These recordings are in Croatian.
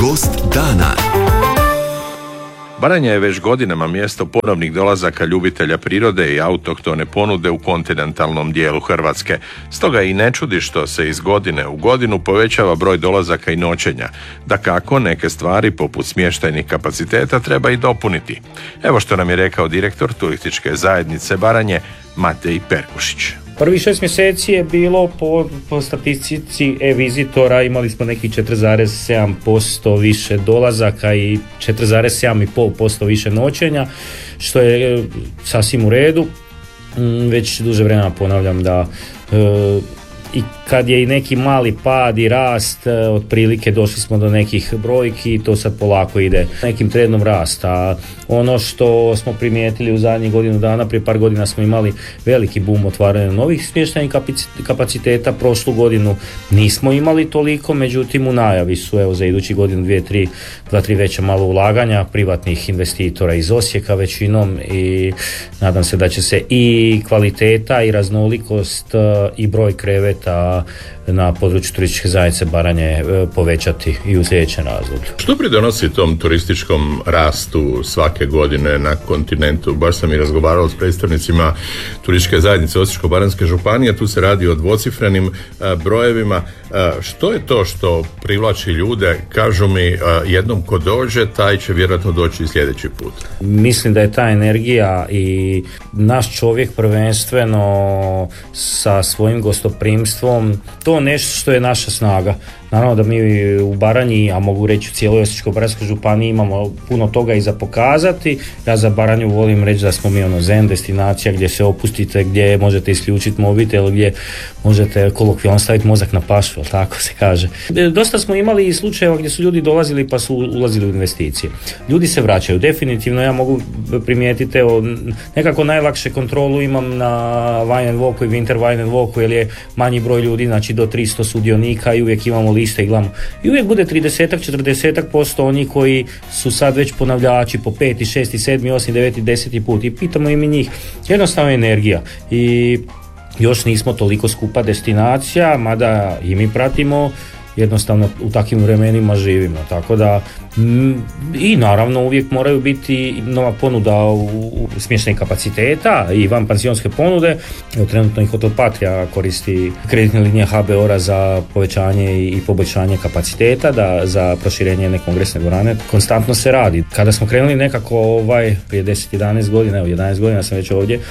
Gost dana. Baranja je već godinama mjesto ponovnih dolazaka ljubitelja prirode i autohtone ponude u kontinentalnom dijelu Hrvatske. Stoga i ne čudi što se iz godine u godinu povećava broj dolazaka i noćenja. Dakako, neke stvari poput smještajnih kapaciteta treba i dopuniti. Evo što nam je rekao direktor turističke zajednice Baranje, Matej Perkušić. Prvih 6 mjeseci je bilo po statistici e-vizitora, imali smo neki 4,7% više dolazaka i 4,7,5% više noćenja, što je sasvim u redu. Već duže vremena ponavljam da i kad je i neki mali pad i rast, otprilike došli smo do nekih brojki i to sad polako ide nekim trendom rasta. Ono što smo primijetili u zadnjih godinu dana, prije par godina smo imali veliki boom otvaranja novih smještajnih kapaciteta, prošlu godinu nismo imali toliko, međutim u najavi su evo za idući godinu 2-3 veća malo ulaganja privatnih investitora iz Osijeka većinom i nadam se da će se i kvaliteta i raznolikost i broj kreveta na području turističke zajednice Baranje povećati i u sljedećem razdoblju. Što pridonosi tom turističkom rastu svake godine na kontinentu? Baš sam i razgovarao s predstavnicima turističke zajednice Osječko-baranjske županije, tu se radi o dvocifrenim brojevima. Što je to što privlači ljude? Kažu mi, jednom ko dođe, taj će vjerojatno doći i sljedeći put. Mislim da je ta energija i naš čovjek prvenstveno sa svojim gostoprimstvom to nešto što je naša snaga. Naravno da mi u Baranji, a mogu reći u cijeloj Osječko-baranjskoj županiji imamo puno toga i za pokazati. Ja za Baranju volim reći da smo mi zen destinacija gdje se opustite, gdje možete isključiti mobitel, gdje možete kolokvijalno staviti mozak na pašu, tako se kaže. Dosta smo imali i slučajeva gdje su ljudi dolazili pa su ulazili u investicije. Ljudi se vraćaju, definitivno ja mogu primijetiti, nekako najlakše kontrolu imam na Wine and Walku i Winter Wine and Walku jer je manji broj ljudi, znači do 300 sudionika i uvijek imamo liste i gledamo. I uvijek bude 30-40% onih koji su sad već ponavljači po 5, 6, 7, 8, 9, 10 put i pitamo i mi njih. Jednostavno energija i još nismo toliko skupa destinacija, mada i mi pratimo, jednostavno u takvim vremenima živimo, tako da i naravno uvijek moraju biti nova ponuda u smještajnih kapaciteta i vanpansionske ponude. Trenutno i Hotel Patria koristi kreditne linije HBOR-a za povećanje i poboljšanje kapaciteta, za proširenje jedne kongresne dvorane. Konstantno se radi. Kada smo krenuli nekako prije 10-11 godina, evo 11 godina sam već ovdje,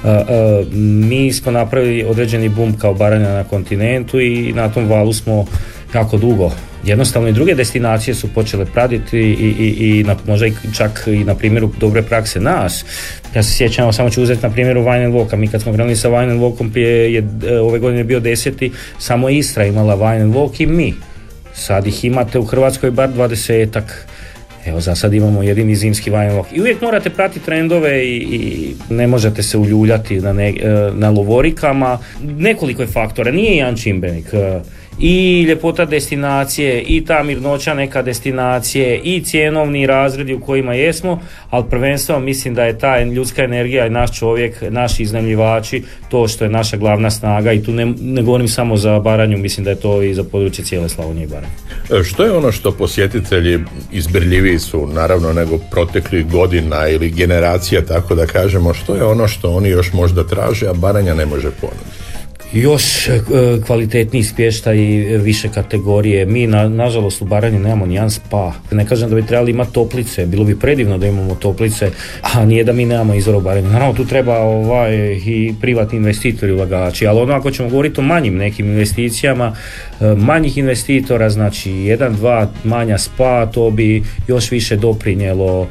mi smo napravili određeni boom kao Baranja na kontinentu i na tom valu smo jako dugo. Jednostavno i druge destinacije su počele pratiti i možda čak i na primjeru dobre prakse nas. Ja se sjećam, samo ću uzeti na primjeru Wine and Walka. Mi kad smo krenuli sa Wine and Walkom ove godine je bio 10. samo Istra imala Wine and Walk i mi. Sad ih imate u Hrvatskoj bar 20-ak. Evo, za sad imamo jedini zimski Wine and Walk. I uvijek morate pratiti trendove i ne možete se uljuljati na lovorikama. Nekoliko je faktora, nije jedan čimbenik. I ljepota destinacije, i ta mirnoća neka destinacije, i cjenovni razredi u kojima jesmo, ali prvenstveno mislim da je ta ljudska energija i naš čovjek, naši iznajmljivači, to što je naša glavna snaga i tu ne govorim samo za Baranju, mislim da je to i za područje cijele Slavonije i Baranje. Što je ono što posjetitelji izbirljiviji su, naravno, nego proteklih godina ili generacija, tako da kažemo, što je ono što oni još možda traže, a Baranja ne može ponuditi? Još kvalitetniji smještaj i više kategorije. Mi nažalost u Baranji nemamo nijedan spa. Ne kažem da bi trebali imati toplice, bilo bi predivno da imamo toplice, a nije da mi nemamo izvor u Baranji. Naravno tu treba i privatni investitori, ulagači, ali ako ćemo govoriti o manjim nekim investicijama, manjih investitora, znači 1-2 manja spa, to bi još više doprinijelo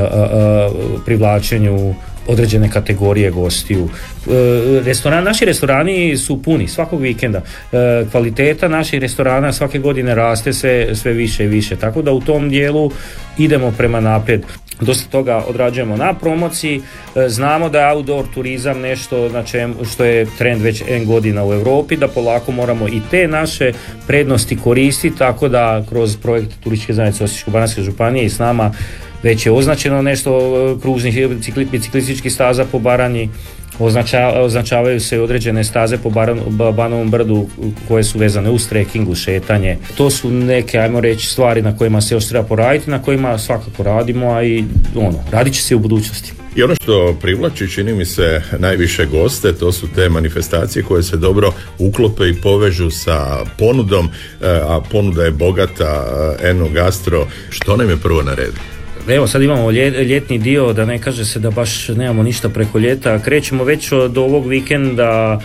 privlačenju određene kategorije gostiju. Naši restorani su puni svakog vikenda. Kvaliteta naših restorana svake godine raste sve više i više. Tako da u tom dijelu idemo prema naprijed. Dosta toga odrađujemo na promociji. Znamo da je outdoor turizam nešto što je trend već N godina u Europi, da polako moramo i te naše prednosti koristiti, tako da kroz projekt Turističke zajednice Osječko-baranjske županije i s nama već je označeno nešto kružnih biciklističkih staza po Baranji. označavaju se određene staze po Banovom brdu koje su vezane uz trekking, uz šetanje. To su neke, ajmo reći, stvari na kojima se još treba poraditi, na kojima svakako radimo, a i radit će se u budućnosti. I ono što privlači, čini mi se, najviše goste, to su te manifestacije koje se dobro uklope i povežu sa ponudom, a ponuda je bogata, eno gastro. Što nam je prvo na redu? Evo sad imamo ljetni dio, da ne kaže se da baš nemamo ništa preko ljeta. Krećemo već od ovog vikenda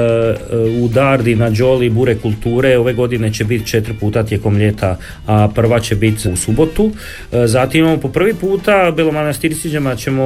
u Dardi na Đoli bure kulture. Ove godine će biti 4 puta tijekom ljeta, a prva će biti u subotu. Zatim imamo po prvi puta Belomanastiršćima ćemo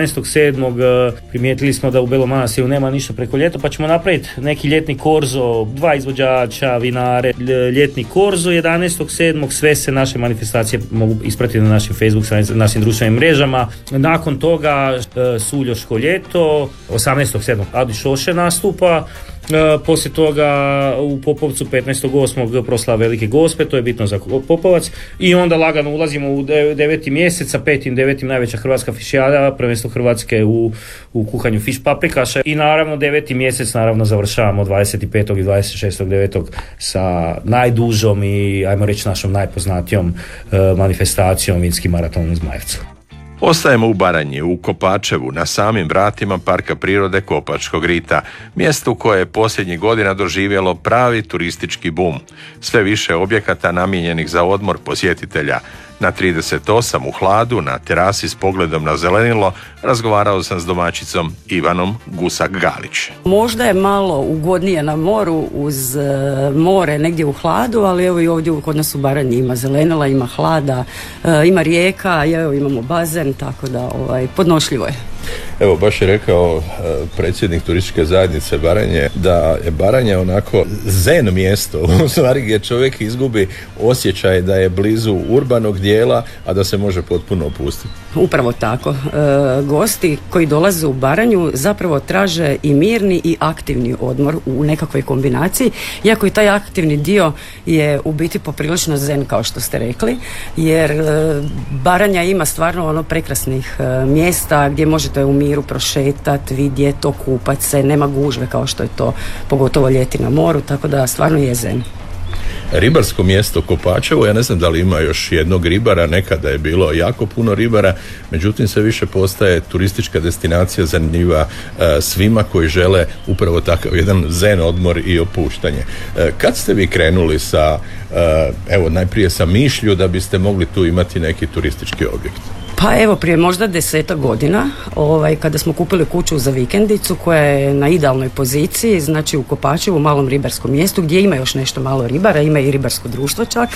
11.7. primijetili smo da u Belomanastiru nema ništa preko ljeta, pa ćemo napraviti neki ljetni korzo, 2 izvođača, vinare, ljetni korzo 11.7. Sve se naše manifestacije mogu ispratiti na našim Facebook stranicama, našim društvenim mrežama. Nakon toga Suljoško ljeto, 18.7. Adi Šoše nastupa, poslije toga u Popovcu 15.8. proslava Velike Gospe, to je bitno za Popovac, i onda lagano ulazimo u 9. mjesec, sa 5. i 9. najveća hrvatska fišijada, prvenstvo Hrvatske u kuhanju fiš paprikaša, i naravno 9. mjesec naravno završavamo 25. i 26.9. sa najdužom i, ajmo reći, našom najpoznatijom manifestacijom Vinski maraton u Zmajevcu. Ostajemo u Baranji, u Kopačevu, na samim vratima Parka prirode Kopačkog rita, mjestu koje je posljednjih godina doživjelo pravi turistički bum. Sve više objekata namijenjenih za odmor posjetitelja. Na 38 u hladu, na terasi s pogledom na zelenilo, razgovarao sam s domaćicom Ivanom Gusak-Galić. Možda je malo ugodnije na moru, uz more, negdje u hladu, ali evo i ovdje kod nas u Baranji ima zelenila, ima hlada, ima rijeka, evo imamo bazen, tako da podnošljivo je. Evo, baš je rekao predsjednik turističke zajednice Baranje da je Baranja onako zen mjesto, u stvari gdje čovjek izgubi osjećaj da je blizu urbanog dijela, a da se može potpuno opustiti. Upravo tako. Gosti koji dolaze u Baranju zapravo traže i mirni i aktivni odmor u nekakvoj kombinaciji, iako i taj aktivni dio je u biti poprilično zen, kao što ste rekli, jer Baranja ima stvarno prekrasnih mjesta gdje možete u miru prošetati, vidjeti, okupat se, nema gužve kao što je to pogotovo ljeti na moru, tako da stvarno je zen. Ribarsko mjesto Kopačevo, ja ne znam da li ima još jednog ribara, nekada je bilo jako puno ribara, međutim sve više postaje turistička destinacija zanimljiva svima koji žele upravo takav jedan zen odmor i opuštanje. Kad ste vi krenuli sa, evo najprije sa mišlju da biste mogli tu imati neki turistički objekt? Pa evo, prije možda 10 godina, kada smo kupili kuću za vikendicu koja je na idealnoj poziciji, znači u Kopačevu, u malom ribarskom mjestu gdje ima još nešto malo ribara, ima i ribarsko društvo čak.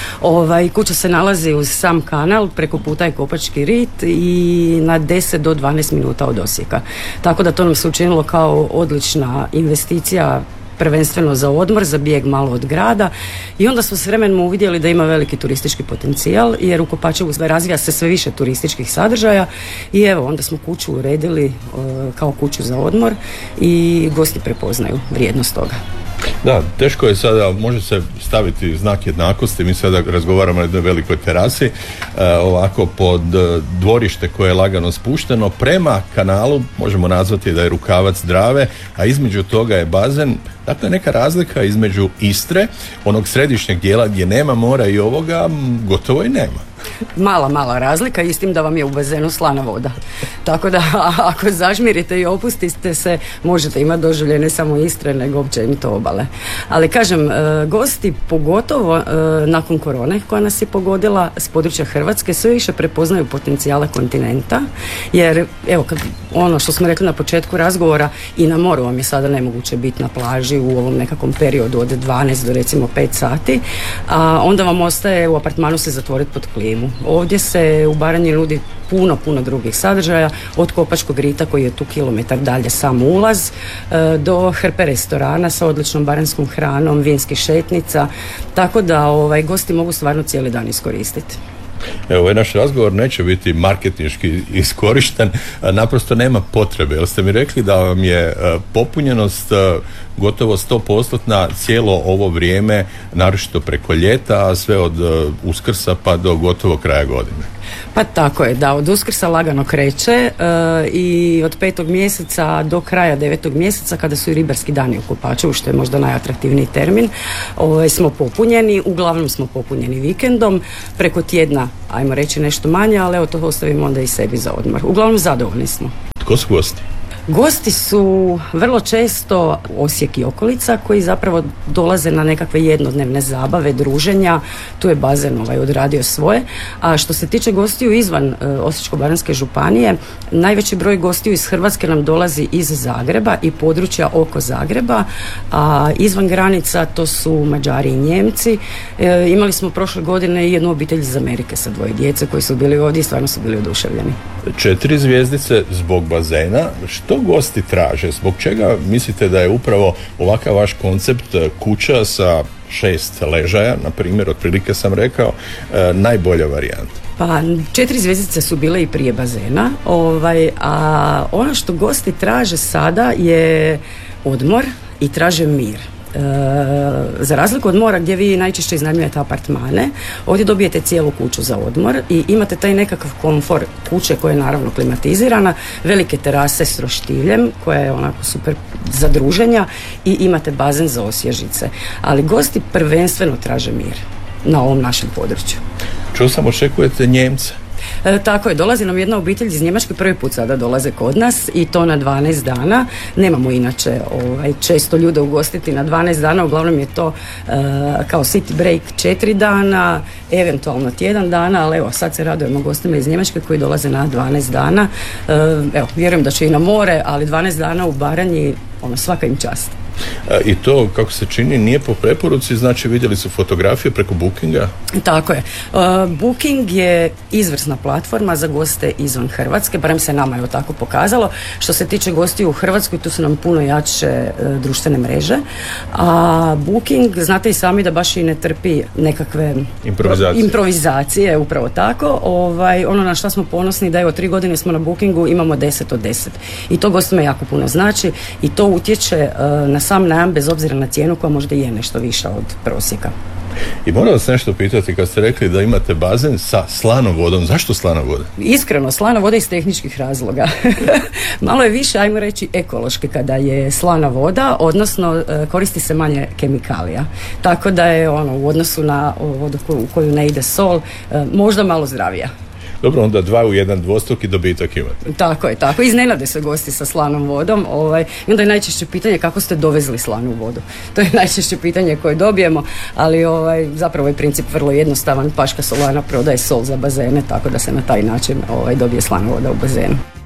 Kuća se nalazi uz sam kanal, preko puta je Kopački rit i na 10 do 12 minuta od Osijeka. Tako da to nam se učinilo kao odlična investicija, prvenstveno za odmor, za bijeg malo od grada, i onda smo s vremenom uvidjeli da ima veliki turistički potencijal, jer u Kopačevu razvija se sve više turističkih sadržaja, i evo onda smo kuću uredili kao kuću za odmor i gosti prepoznaju vrijednost toga. Da, teško je sada, može se staviti znak jednakosti, mi sada razgovaramo na jednoj velikoj terasi, ovako pod dvorište koje je lagano spušteno prema kanalu, možemo nazvati da je rukavac Drave, a između toga je bazen. Dakle, neka razlika između Istre, onog središnjeg dijela gdje nema mora, i ovoga gotovo i nema. Mala razlika, i s tim da vam je u bazenu slana voda. Tako da ako zažmirite i opustite se, možete imati doživlje ne samo Istre, nego općenito obale. Ali kažem, gosti pogotovo nakon korone koja nas je pogodila s područja Hrvatske sve više prepoznaju potencijale kontinenta, jer evo, ono što smo rekli na početku razgovora, i na moru vam je sada nemoguće biti na plaži u ovom nekakvom periodu od 12 do recimo 5 sati, a onda vam ostaje u apartmanu se zatvoriti pod klimu. Ovdje se u Baranji nudi puno drugih sadržaja, od Kopačkog rita koji je tu kilometar dalje sam ulaz, do hrpe restorana sa odličnom baranskom hranom, vinskih šetnica, tako da gosti mogu stvarno cijeli dan iskoristiti. Evo, ovaj naš razgovor neće biti marketinški iskorišten, naprosto nema potrebe, jer ste mi rekli da vam je popunjenost gotovo 100% cijelo ovo vrijeme, naročito preko ljeta, a sve od Uskrsa pa do gotovo kraja godine. Pa tako je, da, od Uskrsa lagano kreće i od 5. mjeseca do kraja 9. mjeseca, kada su i ribarski dani u Kopačevu, što je možda najatraktivniji termin, smo popunjeni, uglavnom smo popunjeni vikendom, preko tjedna, ajmo reći nešto manje, ali evo to ostavimo onda i sebi za odmor. Uglavnom zadovoljni smo. Tko su gosti? Gosti su vrlo često Osijek i okolica, koji zapravo dolaze na nekakve jednodnevne zabave, druženja. Tu je bazen odradio svoje. A što se tiče gostiju izvan Osječko-baranjske županije, najveći broj gostiju iz Hrvatske nam dolazi iz Zagreba i područja oko Zagreba, a izvan granica to su Mađari i Njemci. Imali smo prošle godine jednu obitelj iz Amerike sa 2 djece koji su bili ovdje i stvarno su bili oduševljeni. 4 zvjezdice zbog bazena. Što gosti traže? Zbog čega mislite da je upravo ovakav vaš koncept kuća sa 6 ležaja, na primjer, otprilike sam rekao, najbolja varijanta? Pa 4 zvjezdice su bile i prije bazena, a ono što gosti traže sada je odmor i traže mir. Za razliku od mora gdje vi najčešće iznajmljujete apartmane, ovdje dobijete cijelu kuću za odmor i imate taj nekakav komfor kuće koja je naravno klimatizirana, velike terase s roštiljem koja je onako super za druženja i imate bazen za osvježice. Ali gosti prvenstveno traže mir na ovom našem području. Čuo sam, očekujete Njemce? Tako je, dolazi nam jedna obitelj iz Njemačke, prvi put sada dolaze kod nas i to na 12 dana. Nemamo inače često ljude ugostiti na 12 dana, uglavnom je to kao city break 4 dana, eventualno tjedan dana, ali evo sad se radujemo gostima iz Njemačke koji dolaze na 12 dana. Evo, vjerujem da će i na more, ali 12 dana u Baranji, svaka im čast. I to, kako se čini, nije po preporuci, znači vidjeli su fotografije preko Bookinga? Tako je. Booking je izvrsna platforma za goste izvan Hrvatske, barem se nama je tako pokazalo. Što se tiče gostiju u Hrvatskoj, tu su nam puno jače društvene mreže. A Booking, znate i sami da baš i ne trpi nekakve improvizacije, upravo tako. Ono na što smo ponosni da evo 3 godine smo na Bookingu, imamo 10 od 10. I to gostima jako puno znači i to utječe na sam najam bez obzira na cijenu koja možda je nešto viša od prosjeka. I moram vas nešto pitati, kad ste rekli da imate bazen sa slanom vodom, zašto slana voda? Iskreno, slana voda iz tehničkih razloga. Malo je više, ajmo reći, ekološki kada je slana voda, odnosno koristi se manje kemikalija. Tako da je u odnosu na vodu u koju ne ide sol, možda malo zdravija. Dobro, onda 2 u 1 dvostruki dobitak imate. Tako je, tako. Iznenade se gosti sa slanom vodom. I onda je najčešće pitanje kako ste dovezli slanu vodu. To je najčešće pitanje koje dobijemo, ali zapravo je princip vrlo jednostavan. Paška Solana prodaje sol za bazene, tako da se na taj način dobije slana voda u bazenu.